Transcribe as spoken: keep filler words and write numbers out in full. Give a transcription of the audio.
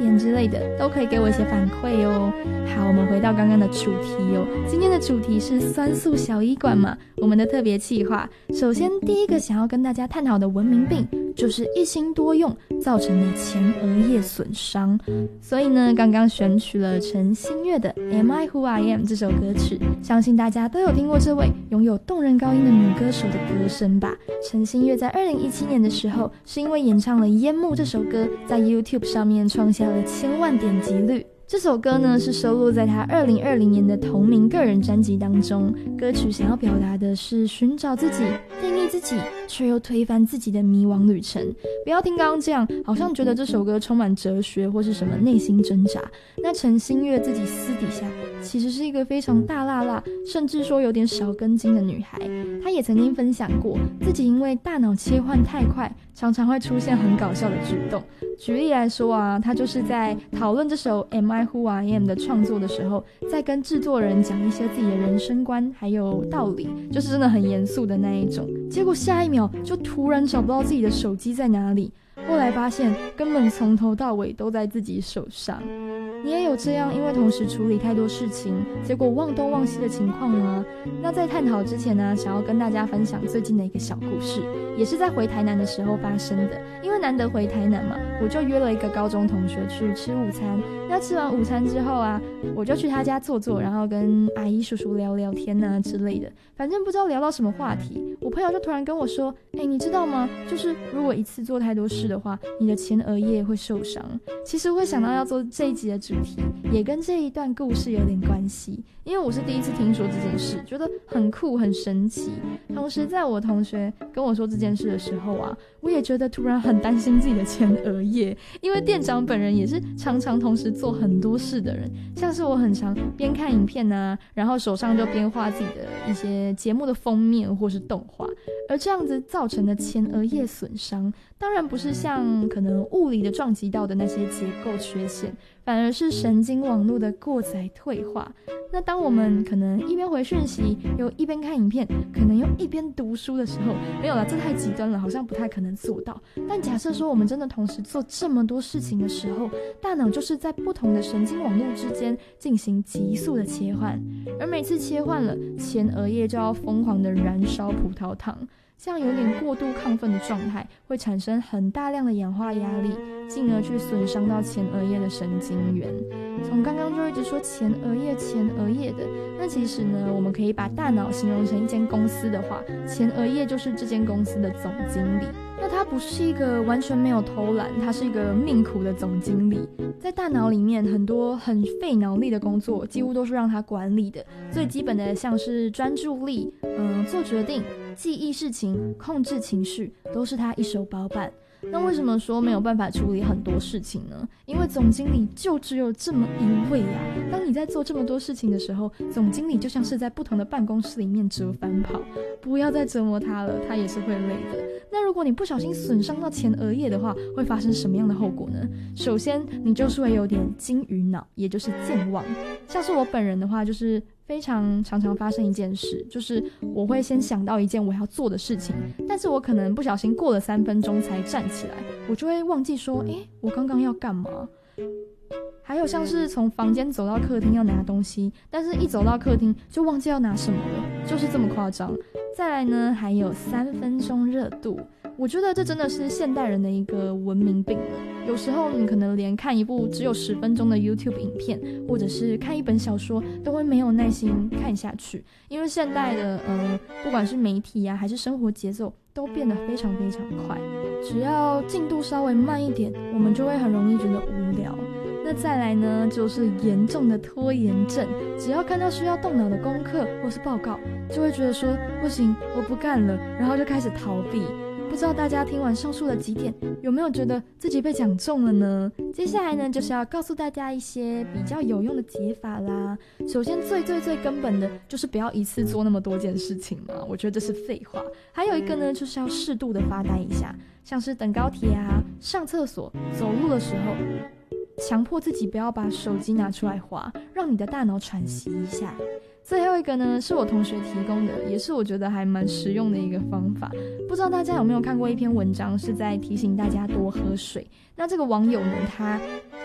点之类的，都可以给我一些反馈哦。好，我们回到刚刚的主题哦，今天的主题是酸素小医馆嘛，我们的特别企划。首先第一个想要跟大家探讨的文明病就是一心多用造成的前额叶损伤，所以呢，刚刚选取了陈星月的 Am I Who I Am 这首歌曲，相信大家都有听过这位拥有动人高音的女歌手的歌声吧。陈星月在二零一七年的时候，是因为演唱了《烟幕》这首歌，在 YouTube 上面创下了千万点击率。这首歌呢是收录在他二零二零年的同名个人专辑当中，歌曲想要表达的是寻找自己、定义自己，却又推翻自己的迷惘旅程。不要听刚刚这样，好像觉得这首歌充满哲学或是什么内心挣扎。那陈星月自己私底下其实是一个非常大辣辣，甚至说有点少根筋的女孩。她也曾经分享过，自己因为大脑切换太快，常常会出现很搞笑的举动。举例来说啊，她就是在讨论这首 Am I Who I Am 的创作的时候，在跟制作人讲一些自己的人生观还有道理，就是真的很严肃的那一种。结果下一秒就突然找不到自己的手机在哪里，后来发现根本从头到尾都在自己手上。你也有这样因为同时处理太多事情，结果忘东忘西的情况吗？那在探讨之前呢，想要跟大家分享最近的一个小故事，也是在回台南的时候发生的。因为难得回台南嘛，我就约了一个高中同学去吃午餐。那吃完午餐之后啊，我就去他家坐坐，然后跟阿姨叔叔聊聊天啊之类的。反正不知道聊到什么话题，我朋友就突然跟我说，哎，你知道吗，就是如果一次做太多事的话，你的前额叶会受伤。其实会想到要做这一集的主题，也跟这一段故事有点关系，因为我是第一次听说这件事，觉得很酷很神奇。同时在我同学跟我说这件事的时候啊，我也觉得突然很担心自己的前额叶，因为店长本人也是常常同时做很多事的人，像是我很常边看影片啊，然后手上就边画自己的一些节目的封面或是动画，而这样子造成的前额叶损伤，当然不是像可能物理的撞击到的那些结构缺陷，反而是神经网络的过载退化。那当我们可能一边回讯息又一边看影片，可能又一边读书的时候，没有啦，这太极端了，好像不太可能做到。但假设说我们真的同时做这么多事情的时候，大脑就是在不同的神经网络之间进行急速的切换，而每次切换了，前额叶就要疯狂的燃烧葡萄糖，这样有点过度亢奋的状态会产生很大量的氧化压力，进而去损伤到前额叶的神经元。从刚刚就一直说前额叶前额叶的，那其实呢，我们可以把大脑形容成一间公司的话，前额叶就是这间公司的总经理。那他不是一个完全没有偷懒，他是一个命苦的总经理。在大脑里面，很多很费脑力的工作几乎都是让他管理的，最基本的像是专注力、嗯、做决定、记忆事情、控制情绪，都是他一手包办。那为什么说没有办法处理很多事情呢？因为总经理就只有这么一位啊。当你在做这么多事情的时候，总经理就像是在不同的办公室里面折返跑，不要再折磨他了，他也是会累的。那如果你不小心损伤到前额叶的话，会发生什么样的后果呢？首先，你就是会有点金鱼脑，也就是健忘。像是我本人的话，就是非常常常发生一件事，就是我会先想到一件我要做的事情，但是我可能不小心过了三分钟才站起来，我就会忘记说，诶，我刚刚要干嘛？还有像是从房间走到客厅要拿东西，但是一走到客厅就忘记要拿什么了，就是这么夸张。再来呢，还有三分钟热度，我觉得这真的是现代人的一个文明病了。有时候你可能连看一部只有十分钟的 YouTube 影片，或者是看一本小说，都会没有耐心看下去，因为现代的呃，不管是媒体啊，还是生活节奏，都变得非常非常快。只要进度稍微慢一点，我们就会很容易觉得无聊。那再来呢，就是严重的拖延症，只要看到需要动脑的功课或是报告，就会觉得说不行，我不干了，然后就开始逃避。不知道大家听完上述的几点，有没有觉得自己被讲中了呢？接下来呢，就是要告诉大家一些比较有用的解法啦。首先最最最根本的就是不要一次做那么多件事情嘛，我觉得这是废话。还有一个呢，就是要适度的发呆一下，像是等高铁啊、上厕所、走路的时候，强迫自己不要把手机拿出来滑，让你的大脑喘息一下。最后一个呢，是我同学提供的，也是我觉得还蛮实用的一个方法。不知道大家有没有看过一篇文章，是在提醒大家多喝水。那这个网友呢，他